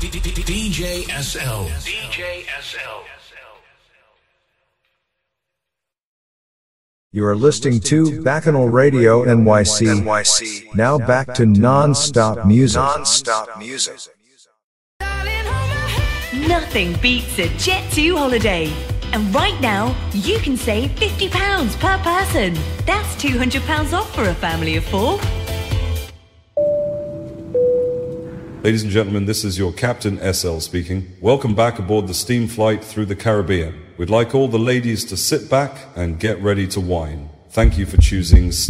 DJ SL. DJ SL. You are listening to Bacchanal Radio NYC. Now back to non-stop music. Nothing beats a Jet2 holiday. And right now, you can save £50 per person. That's £200 off for a family of 4. Ladies and gentlemen, this is your Captain SL speaking. Welcome back aboard the steam flight through the Caribbean. We'd like all the ladies to sit back and get ready to wine. Thank you for choosing